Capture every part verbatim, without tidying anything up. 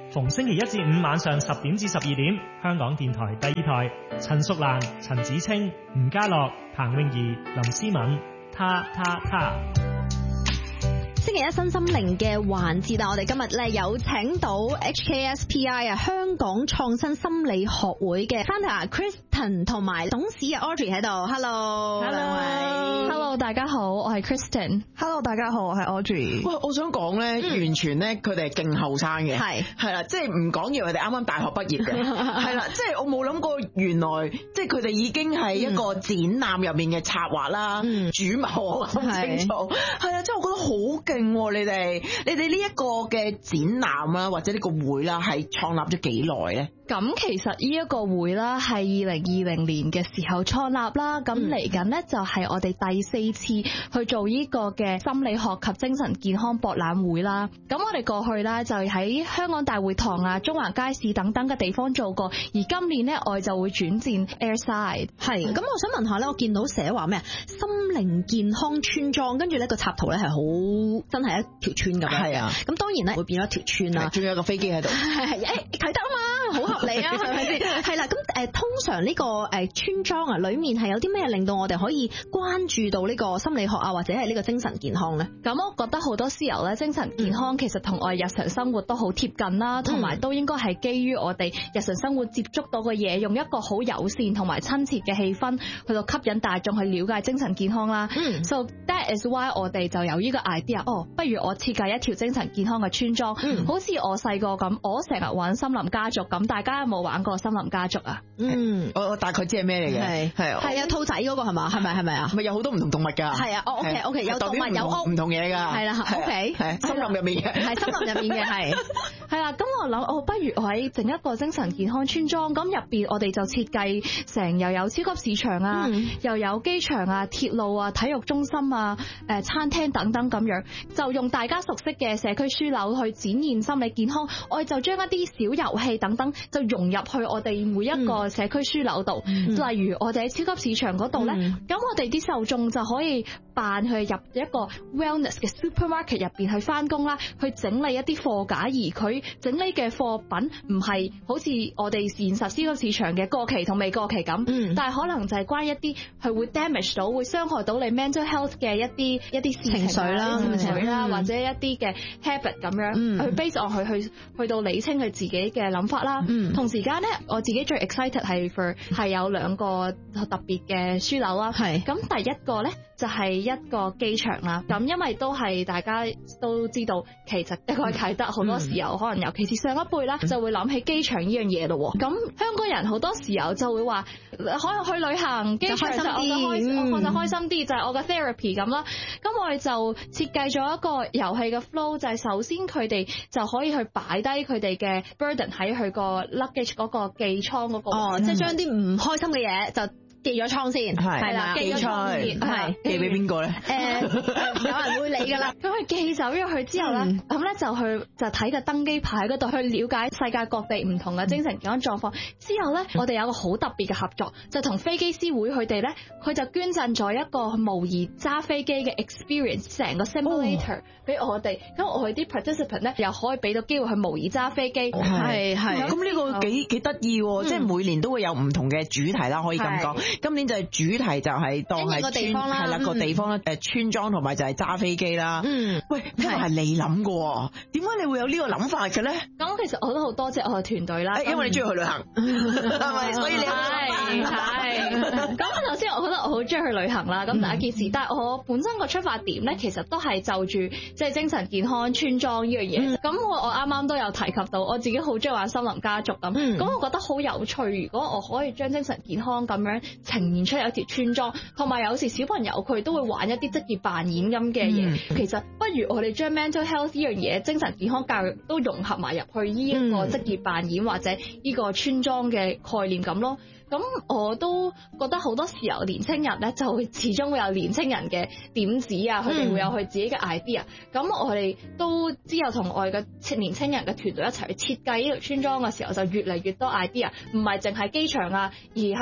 逢星期一至五晚上十點至十二點，香港電台第二台，陳淑蘭、陳子清、吳家樂、彭詠儀、林思敏，他他他。 星期一新心靈嘅環節，但我哋今日咧有請到 H K S P I 啊香港創新心理學會嘅 founder Kristen 同埋董事嘅 Audrey 喺度。Hello， 兩位。 Hello， 大家好，我係 Kristen。 Hello， 大家好，我係 Audrey。 喂，我想講咧、嗯，完全咧，佢哋係勁後生嘅，係係啦，即係唔講嘢，佢哋啱啱大學畢業嘅，係啦，即係我冇諗過，原來即係佢哋已經係一個展覽入面嘅策劃啦、嗯、主謀，我咁清楚，係啊，即係我覺得好勁。你哋你哋呢一個嘅展覽啦，或者呢個會啦，係創立咗幾耐咧？ 咁其實呢一個會啦，係二零二零年嘅時候創立啦。咁嚟緊呢，就係我哋第四次去做呢個嘅心理學及精神健康博覽會啦。咁我哋過去啦，就喺香港大會堂啊、中環街市等等嘅地方做過。而今年呢，我哋就會轉戰 Airside。 係。咁我想問下咧，我見到寫話咩心靈健康村莊，跟住呢個插圖咧係好真係一條村咁樣。係啊。咁當然咧會變咗一條村啦。 仲有個飛機喺度。 係誒睇得啊嘛，好合理啊，係咪先？係啦，咁誒通常呢個誒村莊啊，裡面係有啲咩令到我哋可以關注到呢個心理學啊，或者係呢個精神健康咧？ 咁我覺得好多時候咧，精神健康其實同我哋日常生活都好貼近啦，同、嗯、埋都應該係基於我哋日常生活接觸到嘅嘢，用一個好友善同埋親切嘅氣氛去到吸引大眾去了解精神健康啦。嗯、so that is why 我哋就有呢個 idea， 哦，不如我設計一條精神健康嘅村莊，嗯、好似我細個咁，我成日玩森林家族咁，大家有冇玩過森林家族啊？ 嗯，我我大概知係咩嚟嘅，係係係啊，兔仔嗰個係嘛？係咪係咪啊？ 咪有好多唔同動物㗎。係啊，哦 OK OK，有動物有屋唔同嘢㗎。 係啦 ，OK， 係森林入面嘅， 係森林入面嘅係係啦。咁我諗，我不如我喺整一個精神健康村莊，咁入邊我哋就設計成又有超級市場啊，嗯、又有機場啊、鐵路啊、體育中心啊、誒餐廳等等咁樣，就用大家熟悉嘅社區書樓去展現心理健康。我哋就將一啲小遊戲等等就融入去我哋每一個社區書樓度、嗯，例如我哋喺超級市場嗰度咧，咁、嗯、我哋啲受眾就可以扮去入一個 wellness 嘅 supermarket 入邊去翻工啦，去整理一啲貨架，而佢整理嘅貨品唔係好似我哋現實超級市場嘅過期同未過期咁、嗯，但係可能就係關於一啲係會 damage 到、會傷害到你 mental health 嘅一啲一啲事情緒啦、情緒啦，或者一啲嘅 habit 咁樣、嗯、去 base on 去去去到理清佢自己嘅諗法啦。嗯、同時間咧，我自己最 excited 係 for 係有兩個特別嘅書樓啦。係咁第一個咧就係一個機場啦。咁因為都係大家都知道，其實一個啟德好多時候、嗯、可能尤其是上一輩啦、嗯，就會諗起機場呢樣嘢咯。咁香港人好多時候就會話，可能去旅行機場就開心啲，我覺得開心啲、嗯、就係、是、我嘅 therapy 咁啦。咁我哋就設計咗一個遊戲嘅 flow， 就係首先佢哋就可以去擺低佢哋嘅 burden 喺佢個 luggage 嗰個寄倉嗰個，哦，即係將啲唔開心嘅嘢就寄咗倉先，係啦，寄咗倉先，係寄俾邊個咧？誒、呃，有人會理噶啦。咁佢寄走咗去之後咧，咁、嗯、咧就去就睇個登機牌嗰度去了解世界各地唔同嘅精神健康狀況。之後咧，我哋有個好特別嘅合作，就同飛機師會佢哋咧，佢就捐贈咗一個模擬揸飛機嘅 experience， 成個 simulator 俾、哦、我哋。咁我哋啲 participant 咧又可以俾到機會去模擬揸飛機。係係。咁呢個幾幾得意喎！即係每年都會有唔同嘅主題啦，可以咁講。今年就係主題就係當係村係啦個地方啦，誒村莊同埋就係揸飛機啦。嗯，喂，呢個係你諗嘅，點解你會有呢個諗法嘅咧？咁其實我都好多謝我嘅團隊啦，因為你中意去旅行，係咪？所以你係係。咁頭先我覺得我好中意去旅行啦，咁第一件事，但係我本身個出發點咧，其實都係就住即係精神健康村莊呢樣嘢。咁我我啱啱都有提及到，我自己好中意玩森林家族咁，咁我覺得好有趣。如果我可以將精神健康咁樣呈現出有一條村莊，同埋有時小朋友佢都會玩一啲職業扮演咁嘅嘢。其實不如我哋將 mental health 呢樣嘢、精神健康教育都融合埋入去呢一個職業扮演或者呢個村莊嘅概念咁咯。咁我都覺得好多時候年青人咧就會始終會有年青人嘅點子啊，佢哋會有佢自己嘅 idea。咁我哋都之後同我哋嘅年青人嘅團隊一齊去設計呢條村莊嘅時候，就越嚟越多 idea，唔係淨係機場啊，而係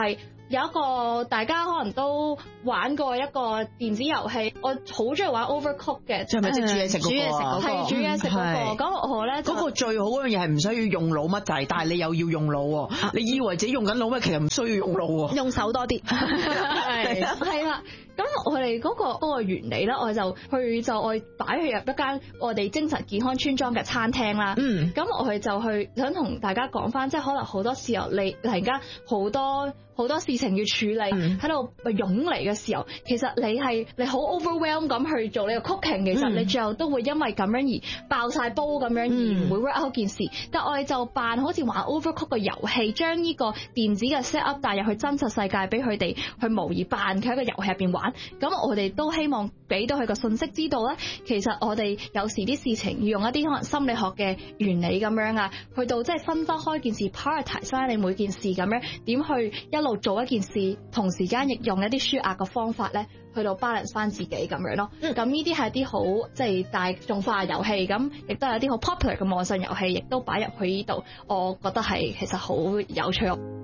有一個大家可能都玩過一個電子遊戲，我好中意玩 Overcook 嘅， 即係咪即係煮嘢食嗰個啊？ 係煮嘢食嗰個。咁我咧嗰個最好嗰樣嘢係唔需要用腦乜滯，但係你又要用腦。你以為自己用緊腦咩？其實唔需要用腦， 用手多啲。 係係啦。咁我哋嗰個嗰個原理咧，我就去就我擺去入一間我哋精神健康村莊嘅餐廳啦。嗯，咁我哋就去想同大家講翻，即係可能好多時候你突然間好多好多事情要處理喺度湧嚟嘅時候，其實你係你好 overwhelm 咁去做你個 cooking，其實你最後都會因為咁樣而爆晒煲咁樣，而唔會 work out 件事。但我哋就扮好似玩 overcook 嘅遊戲，將呢個電子嘅 set up 帶入去真實世界，俾佢哋去模擬扮佢喺個遊戲入邊玩。咁我哋都希望俾到佢個信息，知道咧，其實我哋有時啲事情要用一啲可能心理學嘅原理咁樣啊，去到即係分分開件事 prioritize 翻你每件事咁樣，點去一路做一件事，同時間亦用一啲舒壓嘅方法咧，去到 balance 翻自己咁樣咯。咁呢啲係啲好即係大眾化嘅遊戲，咁亦都有啲好 popular 嘅網上遊戲，亦都擺入去呢度，我覺得係其實好有趣。